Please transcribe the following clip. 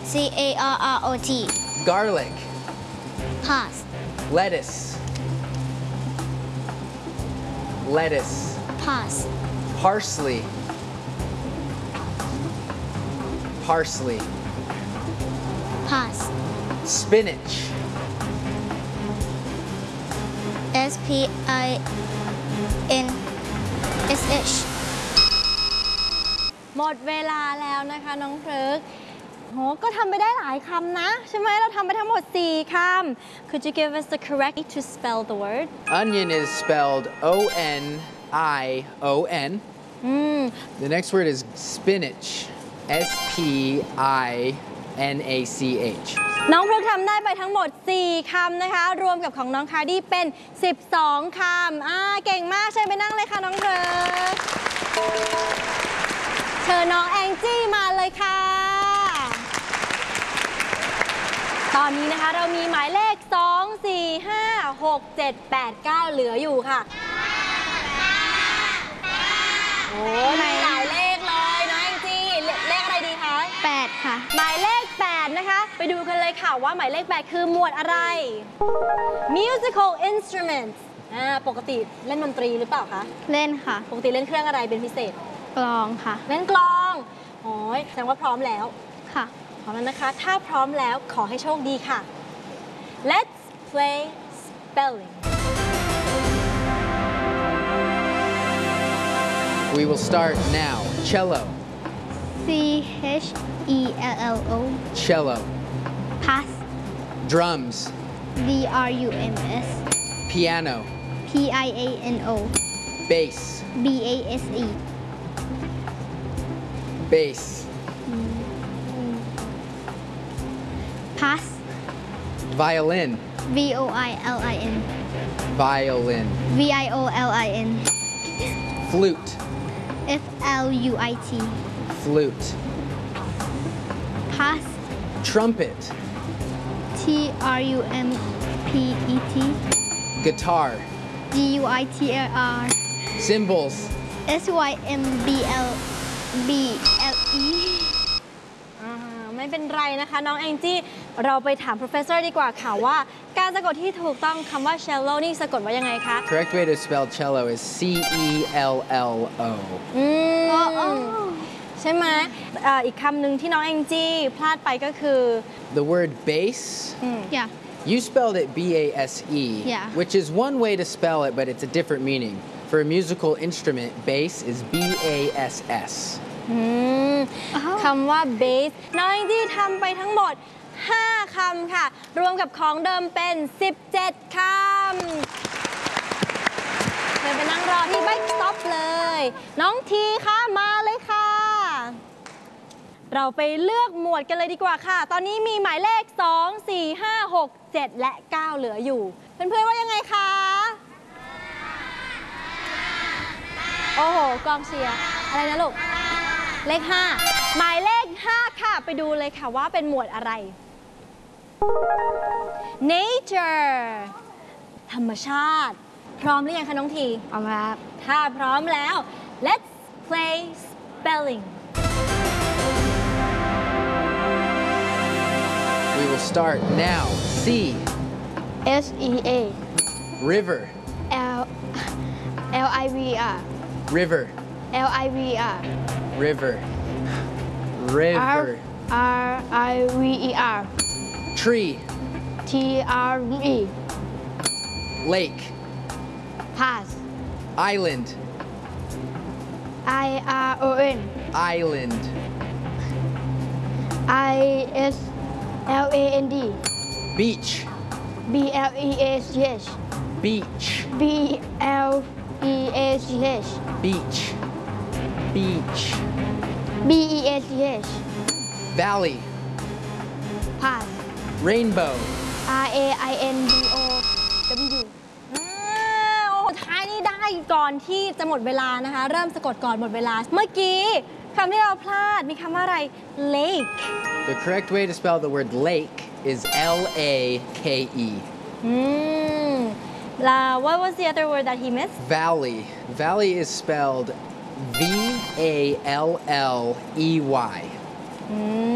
carrot Garlic. pass Lettuce. Lettuce. pass Parsley. Parsley. pass Spinach. spinach หมดเวลาแล้วนะคะน้องพฤกษ์โหก็ทำไปได้หลายคำนะใช่ไหมเราทำไปทั้งหมด 4 คำ Could you give us the correct way to spell the word Onion is spelled O-N-I-O-N. The next word is spinach. S-P-I-N-A-C-H. น้องพฤกษ์ทำได้ไปทั้งหมด 4 คำนะคะรวมกับของน้องคาร์ดี้เป็น 12 คำเก่งมากเชิญไปนั่งเลยค่ะน้องพฤกษ์เชิญน้องแองจี้มาเลยค่ะ ตอนนี้นะคะเรามีหมายเลข 2 4 5 6 7 8 9 เหลืออยู่ค่ะโอ้มีหลายเลขเลยน้องแองจี้เลขอะไรดีคะ 8 ค่ะหมายเลข 8 นะคะ ไปดูกันเลยค่ะว่าหมายเลข 8 คือหมวดอะไร musical instruments ปกติเล่นดนตรีหรือเปล่าคะเล่นค่ะปกติเล่นเครื่องอะไรเป็นพิเศษกลองค่ะเล่นกลองโอ้ยแสดงว่าพร้อมแล้วค่ะพร้อมแล้วนะคะ ถ้าพร้อมแล้วขอให้โชคดีค่ะ Let's play spelling We will start now. Cello. CHELLO Cello. pass Drums. DRUMS Piano. PIANO Bass. BASE Bass. pass Violin. VOILIN Violin. VIOLIN Flute. FLUIT Flute. pass Trumpet. TRUMPET Guitar. GUITAR Cymbals. SYMBLBLE ไม่เป็นไรนะคะน้องแองจี้เราไปถาม professor ดีกว่าค่ะว่าการสะกดที่ถูกต้องคำว่า cello นี่สะกดว่ายังไงคะ Correct way to spell cello is C-E-L-L-O. ใช่ไหมอีกคำหนึ่งที่น้องแองจี้พลาดไปก็คือ The word bass. yeah You spelled it B-A-S-E, Yeah. which is one way to spell it, but it's a different meaning. For a musical instrument, bass is B-A-S-S. คำว่า bass น้องแองจี้ทำไปทั้งหมด 5 คำค่ะ รวมกับของเดิมเป็น 17 คำเชิญไปนั่งรอที่ bike stop เลย น้องทีค่ะมาเลยค่ะ เราไปเลือกหมวดกันเลยดีกว่าค่ะ ตอนนี้มีหมายเลข 2 4 5 6 7 และ 9 เหลืออยู่ เพื่อนๆว่ายังไงคะ โอ้โหกองเชียร์อะไรนะลูก เลข 5 หมายเลข 5 ค่ะ ไปดูเลยค่ะว่าเป็นหมวดอะไร nature ธรรมชาติ พร้อมหรือยังคะน้องทีเอามาครับถ้าพร้อมแล้ว let's play spelling We will start now. C. SEA River. LIVR River. LIVR River. River. RIVER Tree. TRE Lake. pass Island. IRON Island. ISLAND Beach. BLEACH Beach. BLEACH Beach. Beach. BEACH Valley. pass Rainbow. RAINBOW โอ้โหท้ายนี่ได้ก่อนที่จะหมดเวลานะคะ เริ่มสะกดก่อนหมดเวลา เมื่อกี้คำที่เราพลาดมีคำว่าอะไร lake The correct way to spell the word lake is L-A-K-E. What was the other word that he missed Valley. Valley is spelled V-A-L-L-E-Y.